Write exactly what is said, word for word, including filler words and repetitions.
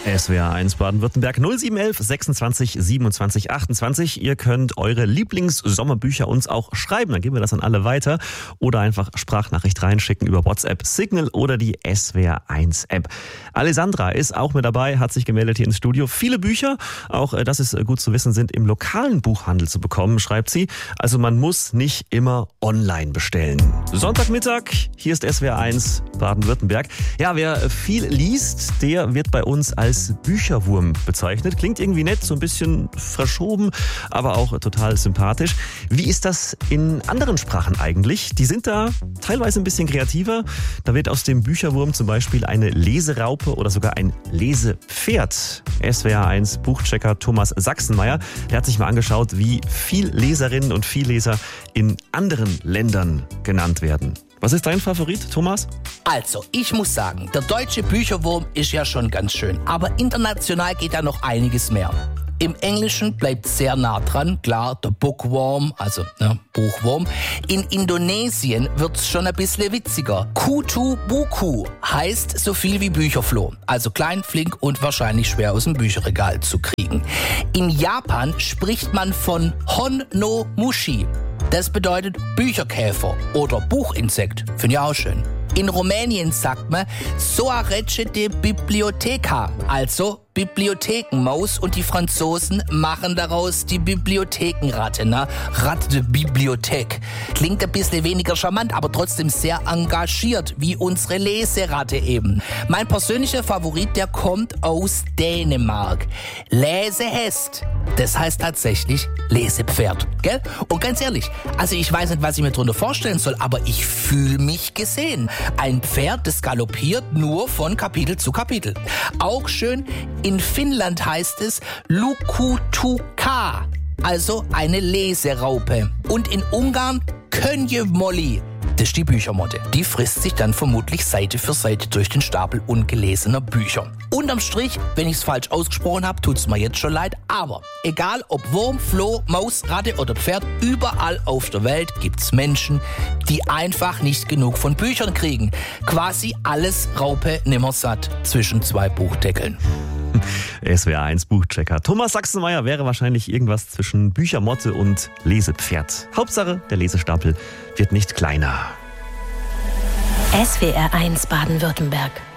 S W R eins Baden-Württemberg null sieben eins eins sechsundzwanzig siebenundzwanzig achtundzwanzig. Ihr könnt eure Lieblings-Sommerbücher uns auch schreiben, dann geben wir das an alle weiter. Oder einfach Sprachnachricht reinschicken über WhatsApp, Signal oder die S W R eins App. Alessandra ist auch mit dabei, hat sich gemeldet hier ins Studio. Viele Bücher, auch das ist gut zu wissen, sind im lokalen Buchhandel zu bekommen, schreibt sie. Also man muss nicht immer online bestellen. Sonntagmittag, hier ist S W R eins Baden-Württemberg. Ja, wer viel liest, der wird bei uns als Bücherwurm bezeichnet. Klingt irgendwie nett, so ein bisschen verschoben, aber auch total sympathisch. Wie ist das in anderen Sprachen eigentlich? Die sind da teilweise ein bisschen kreativer. Da wird aus dem Bücherwurm zum Beispiel eine Leseraupe oder sogar ein Lesepferd. S W R eins Buchchecker Thomas Sachsenmeier, der hat sich mal angeschaut, wie viel Leserinnen und Vielleser in anderen Ländern genannt werden. Was ist dein Favorit, Thomas? Also, ich muss sagen, der deutsche Bücherwurm ist ja schon ganz schön, aber international geht da noch einiges mehr. Im Englischen bleibt sehr nah dran, klar, der Bookworm, also ne, Buchwurm. In Indonesien wird's schon ein bisschen witziger. Kutu Buku heißt so viel wie Bücherfloh, also klein, flink und wahrscheinlich schwer aus dem Bücherregal zu kriegen. In Japan spricht man von Hon no Mushi. Das bedeutet Bücherkäfer oder Buchinsekt. Finde ich auch schön. In Rumänien sagt man Soarece de Biblioteca, also Bibliothekenmaus, und die Franzosen machen daraus die Bibliothekenratte, ne? Ratte de Bibliothek. Klingt ein bisschen weniger charmant, aber trotzdem sehr engagiert, wie unsere Leseratte eben. Mein persönlicher Favorit, der kommt aus Dänemark. Lesehest. Das heißt tatsächlich Lesepferd, gell? Und ganz ehrlich, also ich weiß nicht, was ich mir darunter vorstellen soll, aber ich fühle mich gesehen. Ein Pferd, das galoppiert nur von Kapitel zu Kapitel. Auch schön, in Finnland heißt es Lukutuka, also eine Leseraupe. Und in Ungarn Könjemolli. Das ist die Büchermotte. Die frisst sich dann vermutlich Seite für Seite durch den Stapel ungelesener Bücher. Unterm Strich, wenn ich es falsch ausgesprochen habe, tut's mir jetzt schon leid. Aber egal ob Wurm, Floh, Maus, Ratte oder Pferd, überall auf der Welt gibt's Menschen, die einfach nicht genug von Büchern kriegen. Quasi alles Raupe nimmersatt zwischen zwei Buchdeckeln. S W R eins Buchchecker Thomas Sachsenmeier wäre wahrscheinlich irgendwas zwischen Büchermotte und Lesepferd. Hauptsache, der Lesestapel wird nicht kleiner. S W R eins Baden-Württemberg.